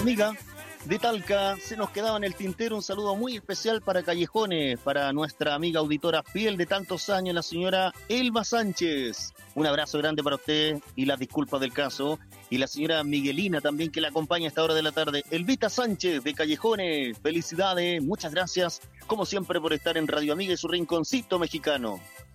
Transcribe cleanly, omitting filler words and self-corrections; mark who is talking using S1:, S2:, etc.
S1: Amiga de Talca, se nos quedaba en el tintero un saludo muy especial para Callejones, para nuestra amiga auditora fiel de tantos años, la señora Elba Sánchez. Un abrazo grande para usted y las disculpas del caso. Y la señora Miguelina también, que la acompaña a esta hora de la tarde. Elvita Sánchez de Callejones, felicidades, muchas gracias, como siempre, por estar en Radio Amiga y su rinconcito mexicano.